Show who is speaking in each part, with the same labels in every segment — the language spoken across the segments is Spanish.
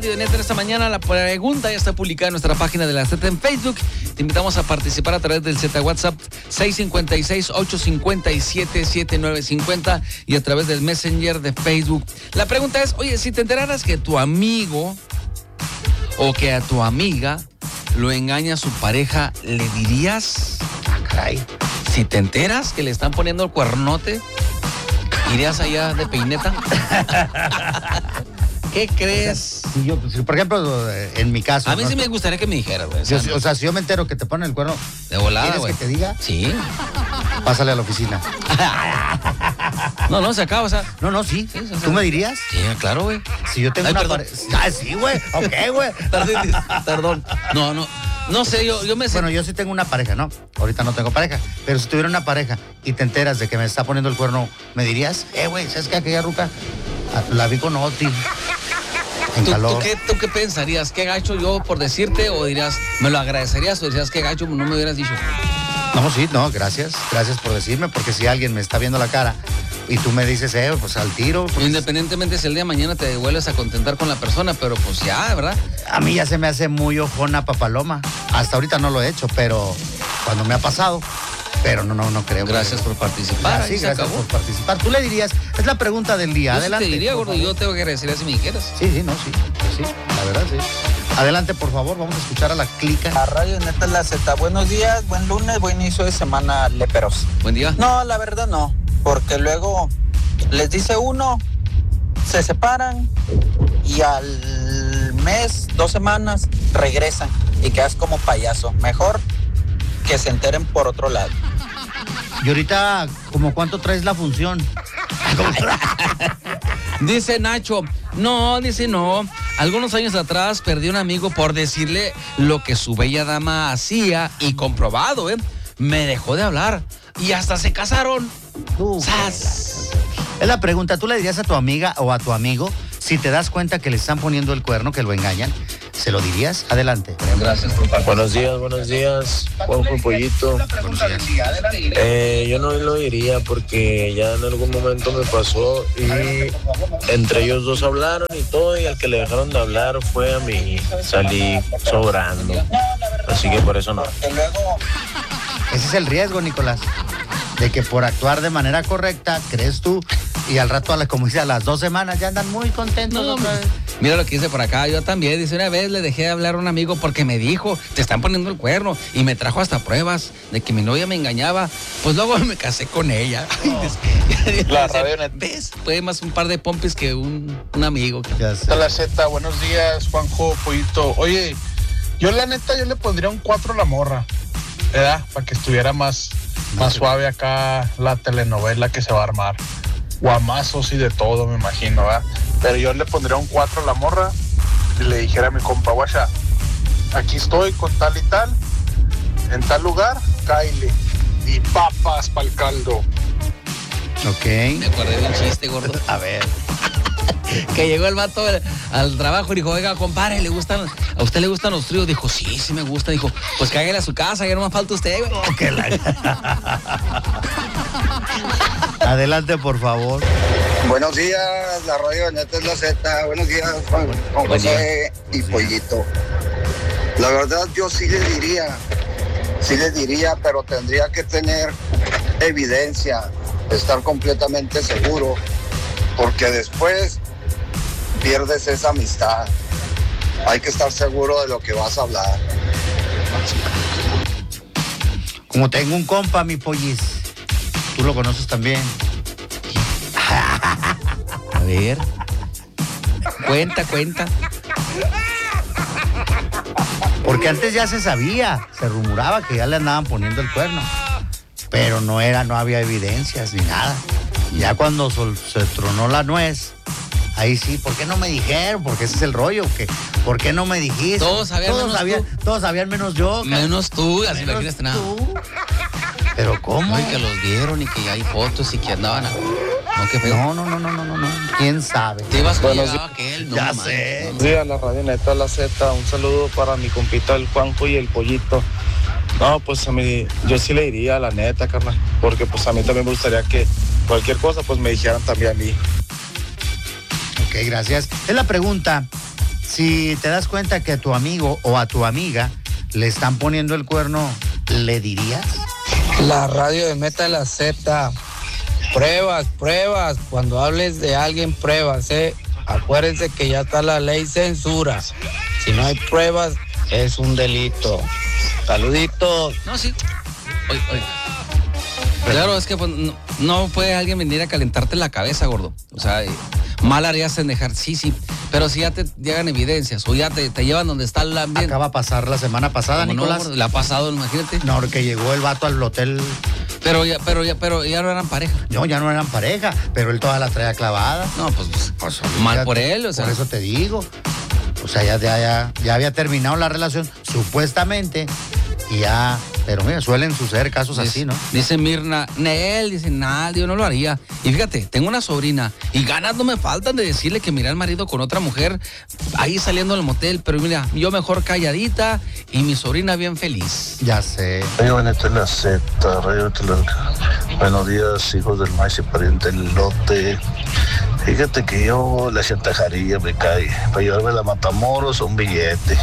Speaker 1: Neta, esta mañana la pregunta ya está publicada en nuestra página de la Z en Facebook. Te invitamos a participar a través del Z WhatsApp 656-857-7950 y a través del Messenger de Facebook. La pregunta es, oye, si te enteraras que tu amigo o que a tu amiga lo engaña a su pareja, ¿le dirías?
Speaker 2: Ah, caray.
Speaker 1: Si te enteras que le están poniendo el cuernote, ¿irías allá de peineta? ¿Qué crees?
Speaker 2: Si por ejemplo, en mi caso.
Speaker 1: A mí sí me gustaría que me dijeras, güey.
Speaker 2: O sea, si yo me entero que te ponen el cuerno,
Speaker 1: de volada,
Speaker 2: ¿quieres
Speaker 1: güey
Speaker 2: que te diga?
Speaker 1: Sí.
Speaker 2: Pásale a la oficina.
Speaker 1: No, se acaba, o sea.
Speaker 2: No, sí. ¿Tú me dirías?
Speaker 1: Sí, claro, güey.
Speaker 2: Si yo tengo una pareja. Ah, sí, güey. Ok, güey.
Speaker 1: Perdón. No sé, yo me sé.
Speaker 2: Bueno, yo sí tengo una pareja, ¿no? Ahorita no tengo pareja. Pero si tuviera una pareja y te enteras de que me está poniendo el cuerno, ¿me dirías? Güey, ¿sabes qué? Aquella ruca la vi con Oti.
Speaker 1: ¿Tú qué pensarías? ¿Qué gacho yo por decirte? ¿O dirías, me lo agradecerías? ¿O dirías, qué gacho no me hubieras dicho?
Speaker 2: No, gracias. Gracias por decirme, porque si alguien me está viendo la cara y tú me dices, pues al tiro. Pues,
Speaker 1: independientemente si el día de mañana te vuelves a contentar con la persona, pero pues ya, ¿verdad?
Speaker 2: A mí ya se me hace muy ojona papaloma. Hasta ahorita no lo he hecho, pero cuando me ha pasado. Pero no creo.
Speaker 1: Gracias por participar.
Speaker 2: Sí, gracias por participar. Tú le dirías, es la pregunta del día.
Speaker 1: Yo
Speaker 2: adelante.
Speaker 1: Sí te diría, gordo, yo tengo que agradecer si me dijeras.
Speaker 2: Sí, la verdad, sí. Adelante, por favor, vamos a escuchar a la clica.
Speaker 3: A Radio Neta La Z. Buenos días, buen lunes, buen inicio de semana, leperos.
Speaker 1: Buen día.
Speaker 3: No, la verdad no, porque luego les dice uno, se separan y al mes, 2 semanas, regresan y quedas como payaso. Mejor que se enteren por otro lado.
Speaker 2: Y ahorita, ¿como cuánto traes la función?
Speaker 1: Dice Nacho, no. Algunos años atrás perdí un amigo por decirle lo que su bella dama hacía y comprobado, me dejó de hablar y hasta se casaron.
Speaker 2: Es la pregunta, ¿tú le dirías a tu amiga o a tu amigo si te das cuenta que le están poniendo el cuerno, que lo engañan? ¿Se lo dirías? Adelante.
Speaker 1: Gracias por participar.
Speaker 4: Buenos días. Juanjo Pollito. Yo no lo diría porque ya en algún momento me pasó y entre ellos dos hablaron y todo, y al que le dejaron de hablar fue a mí. Salí sobrando. Así que por eso no.
Speaker 2: Ese es el riesgo, Nicolás, de que por actuar de manera correcta, crees tú, y al rato, como dice, a las 2 semanas ya andan muy contentos otra vez.
Speaker 1: Mira lo que dice por acá, yo también. Dice, una vez le dejé de hablar a un amigo porque me dijo, te están poniendo el cuerno, y me trajo hasta pruebas de que mi novia me engañaba. Pues luego me casé con ella.
Speaker 5: La radio Neta.
Speaker 1: ¿Ves? Fue más un par de pompis que un amigo.
Speaker 5: La Z, buenos días, Juanjo Pollito. Oye, yo le pondría un 4 a la morra, ¿verdad? Para que estuviera más suave acá la telenovela que se va a armar. Guamazos y de todo, me imagino, ¿verdad? Pero yo le pondría un 4 a la morra y le dijera a mi compa, guacha, aquí estoy con tal y tal, en tal lugar, cáile, y papas pa'l caldo.
Speaker 2: Ok.
Speaker 1: Me acordé de un chiste, gordo.
Speaker 2: A ver.
Speaker 1: Que llegó el vato al trabajo y dijo, oiga, compadre, ¿a usted le gustan los tríos? Dijo, sí me gusta. Dijo, pues cáguele a su casa, ya no más falta usted, güey.
Speaker 2: Adelante, por favor.
Speaker 6: Buenos días, la radio Neta es la Z. Buenos días, Juan José y Pollito. La verdad, yo sí le diría, pero tendría que tener evidencia, estar completamente seguro, porque después pierdes esa amistad. Hay que estar seguro de lo que vas a hablar.
Speaker 2: Como tengo un compa, mi Pollis, tú lo conoces también.
Speaker 1: A ver. Cuenta.
Speaker 2: Porque antes ya se sabía, se rumoraba que ya le andaban poniendo el cuerno. Pero no había evidencias ni nada. Ya cuando se tronó la nuez, ahí sí, ¿por qué no me dijeron? Porque ese es el rollo, ¿por qué no me dijiste?
Speaker 1: Todos
Speaker 2: sabían menos yo.
Speaker 1: Menos tú, así no quieres nada.
Speaker 2: ¿Pero cómo?
Speaker 1: Y que los vieron y que hay fotos y que andaban.
Speaker 2: No, qué feo. No. ¿Quién sabe?
Speaker 1: Te ibas con aquel, no.
Speaker 2: Ya sé.
Speaker 4: Sí, a la radio Neta La Z, un saludo para mi compita el Juanjo y el Pollito. No, pues a mí, yo sí le diría la neta, carnal, porque pues a mí también me gustaría que cualquier cosa pues me dijeran también a mí.
Speaker 2: Ok, gracias. Es la pregunta, Si te das cuenta que a tu amigo o a tu amiga le están poniendo el cuerno, ¿le dirías?
Speaker 7: La radio de Meta de la Z. Pruebas. Cuando hables de alguien, pruebas, Acuérdense que ya está la ley censura. Si no hay pruebas, es un delito. Saluditos.
Speaker 1: No, sí. Oye. Claro, es que pues, no puede alguien venir a calentarte la cabeza, gordo. O sea, mal harías en dejar, sí. Pero si ya te llegan evidencias o ya te llevan donde está el ambiente.
Speaker 2: Acaba de pasar la semana pasada, Nicolás.
Speaker 1: No, la ha pasado, imagínate.
Speaker 2: No, porque llegó el vato al hotel.
Speaker 1: Pero ya no eran pareja.
Speaker 2: No, ya no eran pareja, pero él toda la traía clavada.
Speaker 1: No, pues mal por él, o sea.
Speaker 2: Por eso te digo. O sea, ya había terminado la relación, supuestamente, y ya. Pero mira, suelen suceder casos así, ¿no?
Speaker 1: Dice Mirna, nada, yo no lo haría. Y fíjate, tengo una sobrina y ganas no me faltan de decirle que mira al marido con otra mujer ahí saliendo del motel, pero mira, yo mejor calladita y mi sobrina bien feliz.
Speaker 2: Ya sé.
Speaker 8: Buenos días, hijos del maíz y pariente del lote. Fíjate que yo la chantajería me cae. Para llevarme a la Matamoros un billete.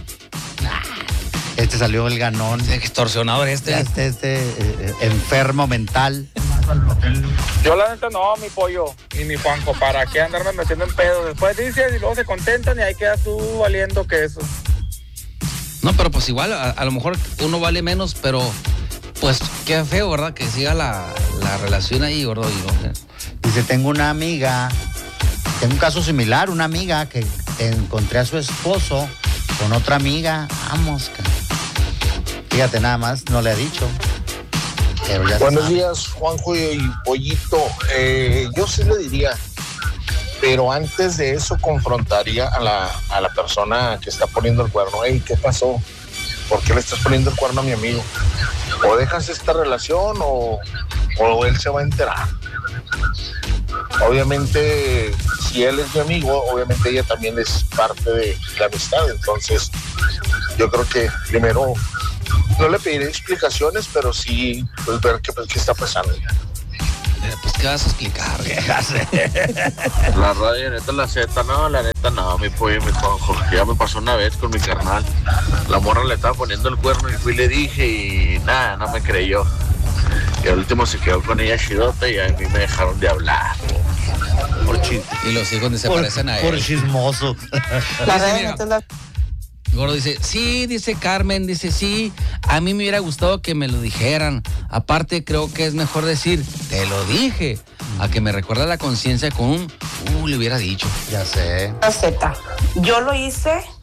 Speaker 2: Este salió el ganón.
Speaker 1: Extorsionador
Speaker 2: Este enfermo mental.
Speaker 9: Yo la neta no, mi pollo y mi Juanjo, ¿para qué andarme metiendo en pedo? Después dices y luego se contentan y ahí quedas tú valiendo que eso.
Speaker 1: No, pero pues igual, a lo mejor uno vale menos, pero pues qué feo, ¿verdad? Que siga la relación ahí, gordo.
Speaker 2: Dice, tengo un un caso similar, una amiga que encontré a su esposo con otra amiga. Vamos, fíjate nada más, no le ha dicho. Pero ya
Speaker 10: Buenos días, Juanjo y Pollito. Yo sí le diría, pero antes de eso confrontaría a la persona que está poniendo el cuerno. Hey, ¿qué pasó? ¿Por qué le estás poniendo el cuerno a mi amigo? O dejas esta relación o él se va a enterar. Obviamente, si él es mi amigo, obviamente ella también es parte de la amistad. Entonces, yo creo que primero no le pediré explicaciones, pero sí pues, ver qué está pasando.
Speaker 1: Pues, ¿qué vas a explicar?
Speaker 4: La radio neta la Z, no, la neta no, mi pollo, mi Juanjo. Ya me pasó una vez con mi carnal. La morra le estaba poniendo el cuerno y fui y le dije y nada, no me creyó. Y al último se quedó con ella chidota y a mí me dejaron de hablar.
Speaker 1: Y los hijos se parecen a él.
Speaker 2: Por chismoso.
Speaker 1: Gordo dice, sí, dice Carmen, dice, sí, a mí me hubiera gustado que me lo dijeran. Aparte, creo que es mejor decir, te lo dije, a que me recuerda la conciencia con un, le hubiera dicho.
Speaker 2: Ya sé.
Speaker 11: Z. Yo lo hice